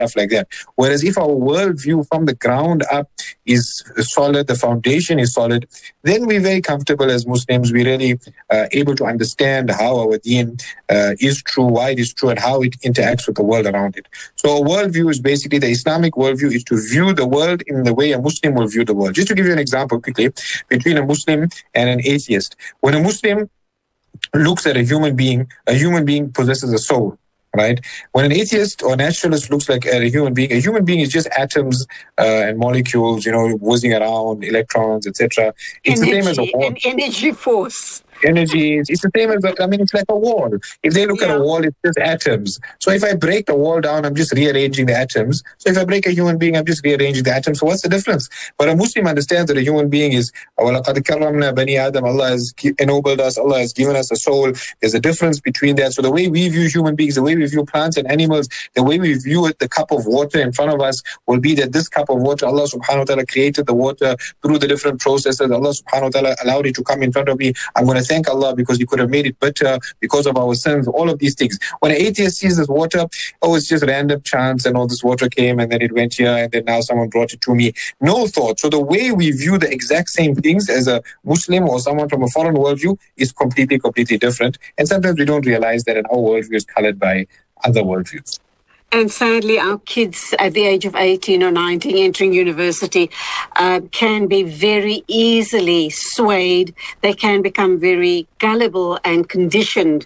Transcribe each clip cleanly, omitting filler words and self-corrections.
stuff like that. Whereas if our worldview from the ground up is solid, the foundation is solid, then we're very comfortable as Muslims. We're really able to understand how our deen is true, why it is true, and how it interacts with the world around it. So a worldview is basically, the Islamic worldview is to view the world in the way a Muslim will view the world. Just to give you an example quickly, between a Muslim and an atheist. When a Muslim looks at a human being possesses a soul, right? When an atheist or naturalist looks at a human being is just atoms and molecules, whizzing around, electrons, etc. It's the same as a wall. An energy force. Energy, it's the same as, it's like a wall. If they look at a wall, it's just atoms. So if I break the wall down, I'm just rearranging the atoms. So if I break a human being, I'm just rearranging the atoms. So what's the difference? But a Muslim understands that a human being is, وَلَقَدْ كَرَّمْنَا بَنِي آدَمَ, Allah has ennobled us, Allah has given us a soul. There's a difference between that. So the way we view human beings, the way we view plants and animals, the way we view it, the cup of water in front of us will be that this cup of water, Allah subhanahu wa ta'ala created the water through the different processes. Allah subhanahu wa ta'ala allowed it to come in front of me. I'm going to thank Allah because He could have made it better because of our sins, all of these things. When an atheist sees this water, it's just random chance and all this water came and then it went here and then now someone brought it to me. No thought. So the way we view the exact same things as a Muslim or someone from a foreign worldview is completely different. And sometimes we don't realize that our worldview is colored by other worldviews. And sadly, our kids at the age of 18 or 19 entering university can be very easily swayed. They can become very gullible and conditioned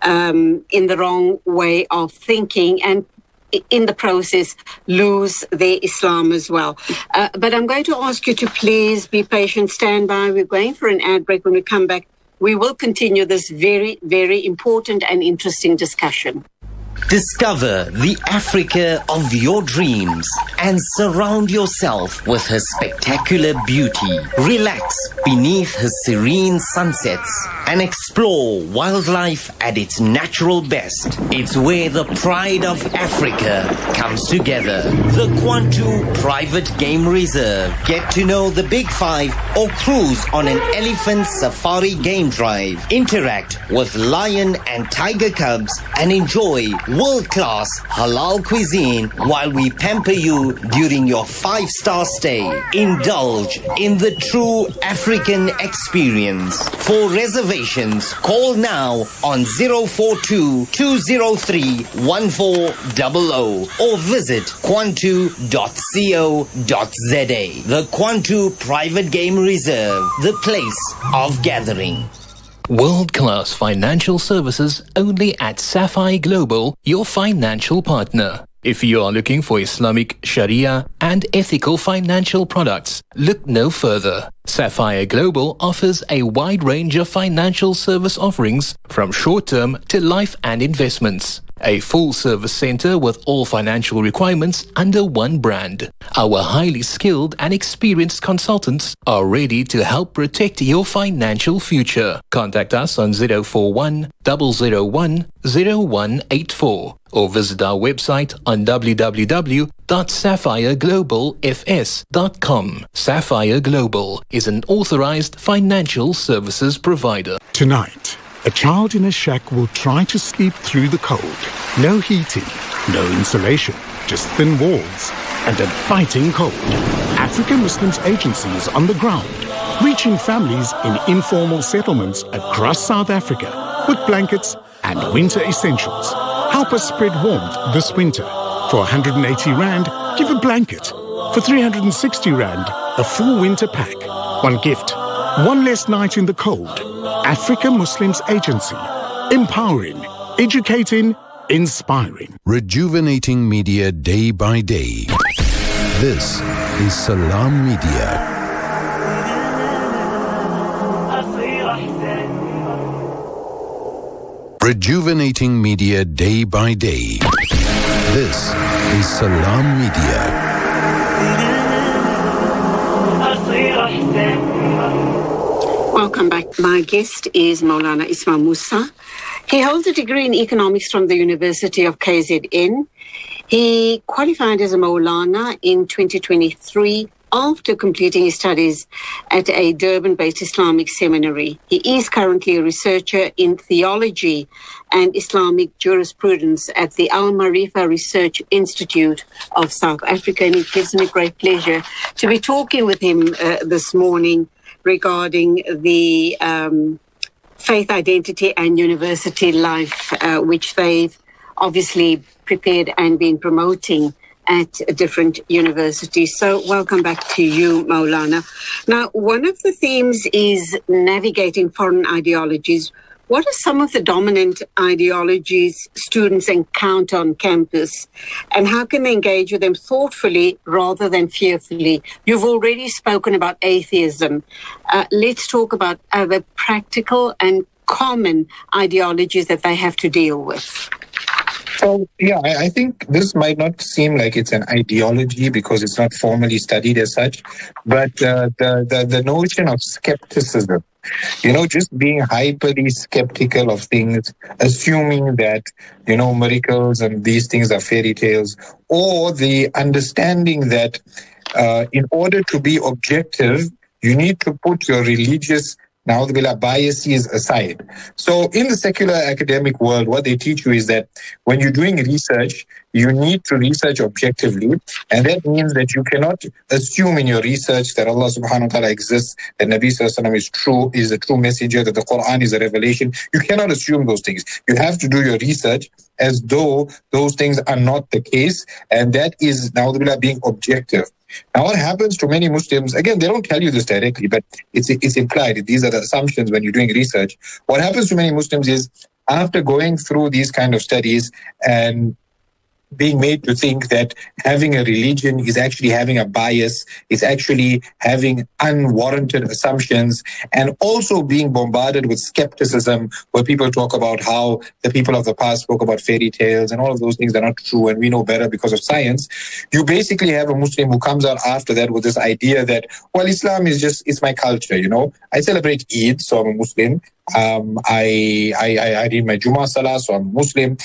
in the wrong way of thinking, and in the process lose their Islam as well. But I'm going to ask you to please be patient, stand by. We're going for an ad break. When we come back, we will continue this very, very important and interesting discussion. Discover the Africa of your dreams and surround yourself with her spectacular beauty. Relax beneath her serene sunsets and explore wildlife at its natural best. It's where the pride of Africa comes together. The Kwantu Private Game Reserve. Get to know the Big Five or cruise on an elephant safari game drive. Interact with lion and tiger cubs and enjoy world-class halal cuisine while we pamper you during your 5-star stay. Indulge in the true African experience. For reservations, call now on 042-203-1400 or visit kwantu.co.za. The Kwantu Private Game Reserve, the place of gathering. World-class financial services only at Sapphire Global, your financial partner. If you are looking for Islamic, Sharia and ethical financial products, look no further. Sapphire Global offers a wide range of financial service offerings from short-term to life and investments. A full-service center with all financial requirements under one brand. Our highly skilled and experienced consultants are ready to help protect your financial future. Contact us on 041 001 0184 or visit our website on www.sapphireglobalfs.com. Sapphire Global is an authorized financial services provider. Tonight, a child in a shack will try to sleep through the cold. No heating, no insulation, just thin walls and a biting cold. African Muslims Agency is on the ground, reaching families in informal settlements across South Africa with blankets and winter essentials. Help us spread warmth this winter. For 180 Rand, give a blanket. For 360 Rand, a full winter pack. One gift, one less night in the cold. Africa Muslims Agency. Empowering, educating, inspiring. Rejuvenating media day by day. This is Salam Media. Rejuvenating media day by day. This is Salam Media. Welcome back. My guest is Maulana Ismail Musa. He holds a degree in economics from the University of KZN. He qualified as a Maulana in 2023 after completing his studies at a Durban-based Islamic seminary. He is currently a researcher in theology and Islamic jurisprudence at the Al Marifa Research Institute of South Africa. And it gives me great pleasure to be talking with him this morning regarding the faith identity and university life, which they've obviously prepared and been promoting at different universities. So welcome back to you, Maulana. Now, one of the themes is navigating foreign ideologies. What are some of the dominant ideologies students encounter on campus, and how can they engage with them thoughtfully rather than fearfully? You've already spoken about atheism. Let's talk about other practical and common ideologies that they have to deal with. So, yeah, I think this might not seem like it's an ideology because it's not formally studied as such, but the notion of skepticism, just being hyperly skeptical of things, assuming that, miracles and these things are fairy tales, or the understanding that in order to be objective, you need to put your religious biases aside. So in the secular academic world, what they teach you is that when you're doing research, you need to research objectively. And that means that you cannot assume in your research that Allah subhanahu wa ta'ala exists, that Nabi sallallahu alaihi wasallam is a true messenger, that the Quran is a revelation. You cannot assume those things. You have to do your research as though those things are not the case. And that is, being objective. Now, what happens to many Muslims, again, they don't tell you this directly, but it's implied. These are the assumptions when you're doing research. What happens to many Muslims is after going through these kind of studies and being made to think that having a religion is actually having a bias, is actually having unwarranted assumptions, and also being bombarded with skepticism, where people talk about how the people of the past spoke about fairy tales and all of those things are not true and we know better because of science. You basically have a Muslim who comes out after that with this idea that, well, Islam is it's my culture, I celebrate Eid, so I'm a Muslim. I read my Jummah Salah, so I'm Muslim.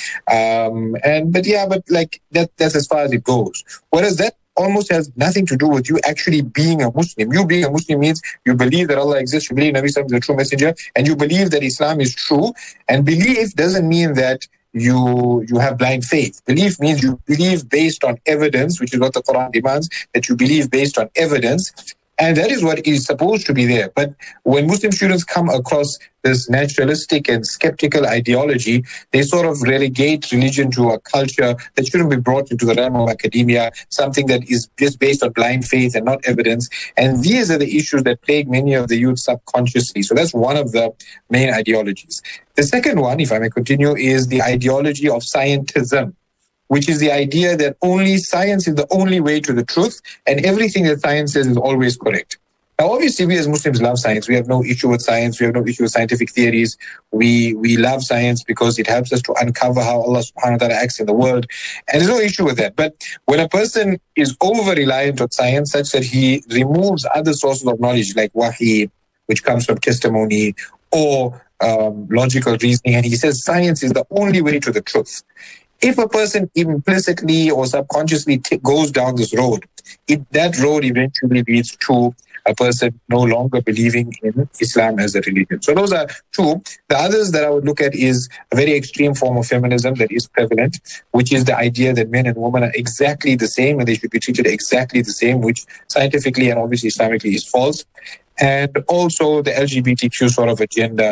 That's as far as it goes. Whereas that almost has nothing to do with you actually being a Muslim. You being a Muslim means you believe that Allah exists, you believe Nabi Sallallahu Alaihi Wasallam is the true messenger, and you believe that Islam is true. And belief doesn't mean that you have blind faith. Belief means you believe based on evidence, which is what the Quran demands, that you believe based on evidence. And that is what is supposed to be there. But when Muslim students come across this naturalistic and skeptical ideology, they sort of relegate religion to a culture that shouldn't be brought into the realm of academia, something that is just based on blind faith and not evidence. And these are the issues that plague many of the youth subconsciously. So that's one of the main ideologies. The second one, if I may continue, is the ideology of scientism, which is the idea that only science is the only way to the truth, and everything that science says is always correct. Now, obviously, we as Muslims love science. We have no issue with science. We have no issue with scientific theories. We love science because it helps us to uncover how Allah subhanahu wa ta'ala acts in the world. And there's no issue with that. But when a person is over-reliant on science such that he removes other sources of knowledge like wahi, which comes from testimony, or logical reasoning, and he says science is the only way to the truth, if a person implicitly or subconsciously goes down this road, that road eventually leads to a person no longer believing in Islam as a religion. So those are two. The others that I would look at is a very extreme form of feminism that is prevalent, which is the idea that men and women are exactly the same and they should be treated exactly the same, which scientifically and obviously Islamically is false. And also the LGBTQ sort of agenda,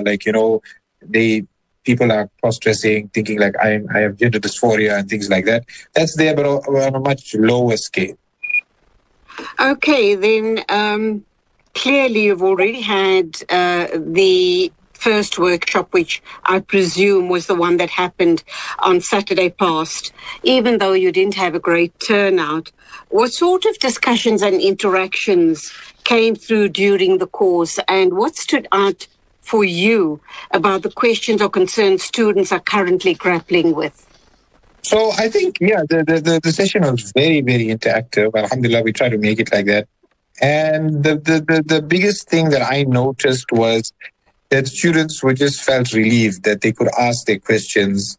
people are cross-dressing, thinking like I have gender dysphoria and things like that. That's there, but on a much lower scale. Okay, then clearly you've already had the first workshop, which I presume was the one that happened on Saturday past. Even though you didn't have a great turnout, what sort of discussions and interactions came through during the course, and what stood out for you about the questions or concerns students are currently grappling with? So I think, the session was very, very interactive. Alhamdulillah, we try to make it like that. And the biggest thing that I noticed was that students just felt relieved that they could ask their questions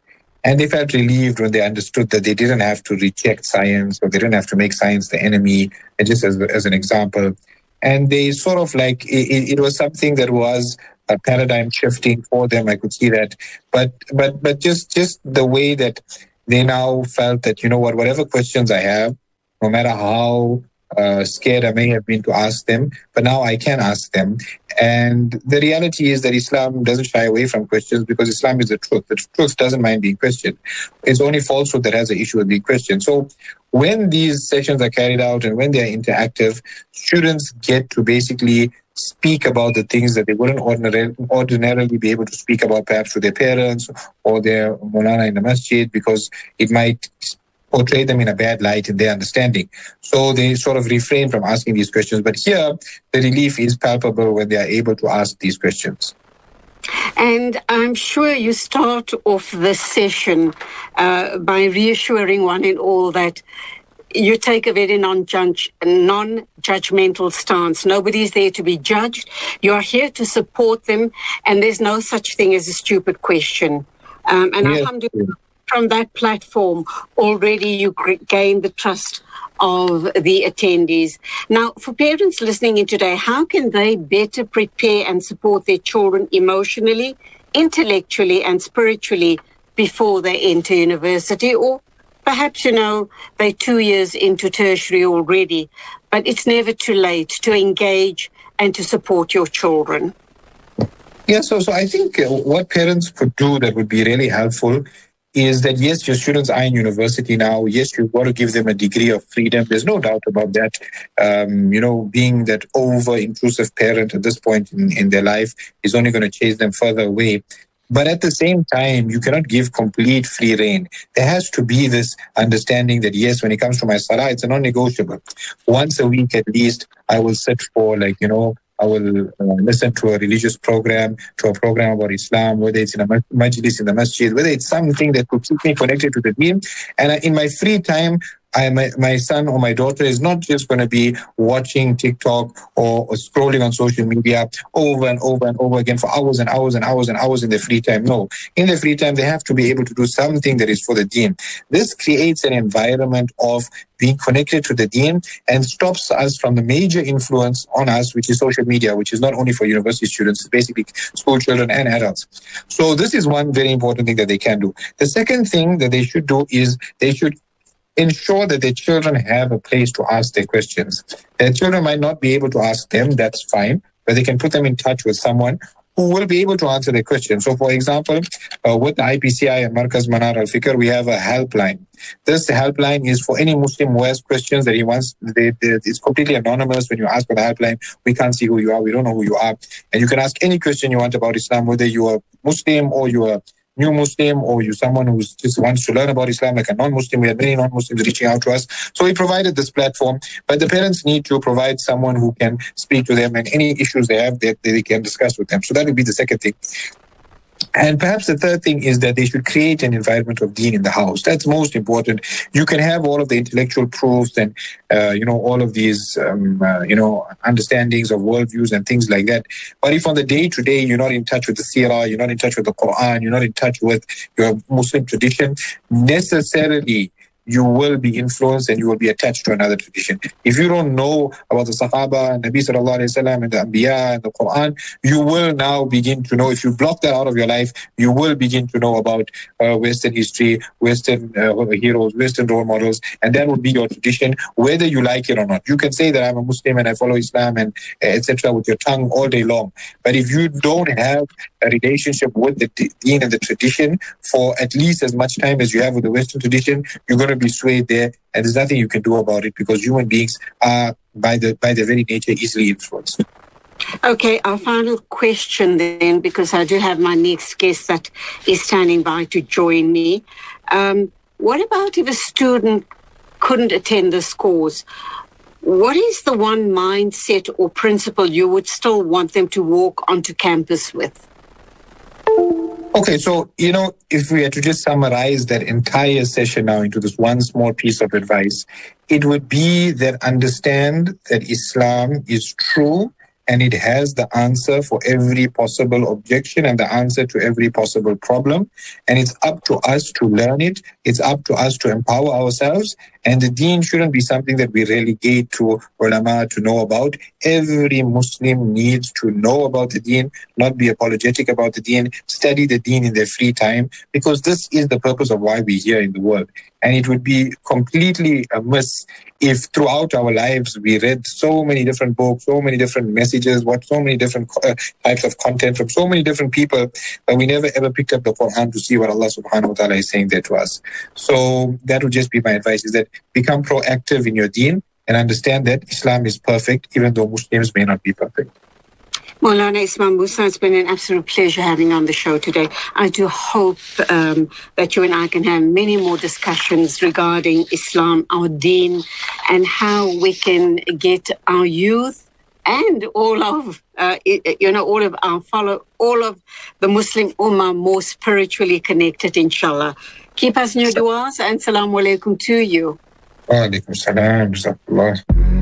And they felt relieved when they understood that they didn't have to reject science, or they didn't have to make science the enemy, and just as an example. And they sort of like, it was something that was a paradigm shifting for them. I could see that. But just the way that they now felt that, you know what, whatever questions I have, no matter how scared I may have been to ask them, but now I can ask them. And the reality is that Islam doesn't shy away from questions, because Islam is the truth. The truth doesn't mind being questioned. It's only falsehood that has an issue with being questioned. So when these sessions are carried out and when they are interactive, students get to basically speak about the things that they wouldn't ordinarily be able to speak about, perhaps to their parents or their Maulana in the masjid, because it might portray them in a bad light in their understanding. So they sort of refrain from asking these questions. But here, the relief is palpable when they are able to ask these questions. And I'm sure you start off this session by reassuring one and all that you take a very non-judgmental stance. Nobody's there to be judged. You are here to support them, and there's no such thing as a stupid question. And yes. Alhamdulillah, from that platform, already you gain the trust of the attendees. Now, for parents listening in today, how can they better prepare and support their children emotionally, intellectually, and spiritually before they enter university? Or perhaps, they're 2 years into tertiary already, but it's never too late to engage and to support your children. Yeah, so I think what parents could do that would be really helpful is that, yes, your students are in university now. Yes, you've got to give them a degree of freedom. There's no doubt about that. Being that over-intrusive parent at this point in their life is only going to chase them further away. But at the same time, you cannot give complete free rein. There has to be this understanding that, yes, when it comes to my salah, it's a non-negotiable. Once a week at least, I will sit for I will listen to a religious program, to a program about Islam, whether it's in a majlis in the masjid, whether it's something that could keep me connected to the deen. And in my free time, my son or my daughter is not just going to be watching TikTok or scrolling on social media over and over and over again for hours and hours and hours and hours in their free time. No, in their free time, they have to be able to do something that is for the deen. This creates an environment of being connected to the deen and stops us from the major influence on us, which is social media, which is not only for university students, it's basically school children and adults. So this is one very important thing that they can do. The second thing that they should do is they should ensure that their children have a place to ask their questions. Their children might not be able to ask them, that's fine, but they can put them in touch with someone who will be able to answer their questions. So, for example, with the IPCI and Markaz Manar Al-Fikr, we have a helpline. This helpline is for any Muslim who has questions that he wants. It's completely anonymous. When you ask for the helpline, we can't see who you are. We don't know who you are. And you can ask any question you want about Islam, whether you are Muslim or you are new Muslim, or you someone who just wants to learn about Islam, like a non-Muslim. We had many non-Muslims reaching out to us. So we provided this platform, but the parents need to provide someone who can speak to them and any issues they have that they can discuss with them. So that would be the second thing. And perhaps the third thing is that they should create an environment of deen in the house. That's most important. You can have all of the intellectual proofs and, all of these, understandings of worldviews and things like that. But if on the day-to-day you're not in touch with the seerah, you're not in touch with the Quran, you're not in touch with your Muslim tradition, necessarily you will be influenced and you will be attached to another tradition. If you don't know about the Sahaba, Nabi Sallallahu Alaihi Wasallam, and the Anbiya and the Quran, you will now begin to know. If you block that out of your life, you will begin to know about Western history, Western heroes, Western role models, and that will be your tradition, whether you like it or not. You can say that I'm a Muslim and I follow Islam and etc. with your tongue all day long. But if you don't have a relationship with the deen and the tradition for at least as much time as you have with the Western tradition, you're going to be swayed there, and there's nothing you can do about it, because human beings are by their very nature easily influenced. Okay, our final question then, because I do have my next guest that is standing by to join me. What about if a student couldn't attend this course? What is the one mindset or principle you would still want them to walk onto campus with? Okay, so, if we had to just summarize that entire session now into this one small piece of advice, it would be that understand that Islam is true and it has the answer for every possible objection and the answer to every possible problem. And it's up to us to learn it. It's up to us to empower ourselves. And the deen shouldn't be something that we relegate to ulama to know about. Every Muslim needs to know about the deen, not be apologetic about the deen, study the deen in their free time, because this is the purpose of why we're here in the world. And it would be completely amiss if throughout our lives we read so many different books, so many different messages, so many different types of content from so many different people, but we never ever picked up the Quran to see what Allah subhanahu wa ta'ala is saying there to us. So that would just be my advice, is that become proactive in your deen and understand that Islam is perfect, even though Muslims may not be perfect. Maulana Ismail Musa, it's been an absolute pleasure having you on the show today. I do hope that you and I can have many more discussions regarding Islam, our deen, and how we can get our youth and all of all of the Muslim Ummah more spiritually connected, inshallah. Keep us in your du'as, and salamu alaikum to you. Wa alaikum salam.